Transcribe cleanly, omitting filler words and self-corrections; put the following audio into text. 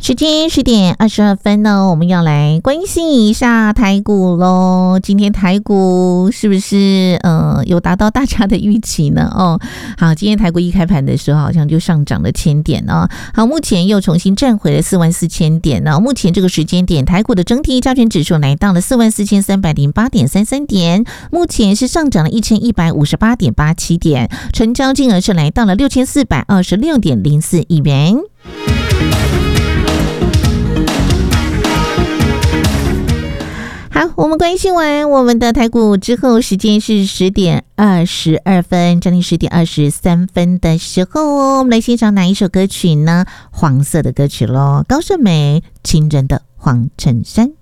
时间10:22呢，我们要来关心一下台股咯。今天台股是不是有达到大家的预期呢？好，今天台股一开盘的时候好像就上涨了1000点哦。好，目前又重新站回了44000点呢。目前这个时间点，台股的整体加权指数来到了44308.33点，目前是上涨了1158.87点，成交金额是来到了6426.04亿元。好，我们关心完我们的台股之后，时间是10:22，将近10:23的时候，我们来欣赏哪一首歌曲呢？黄色的歌曲咯，高胜美《情人的黄衬衫》。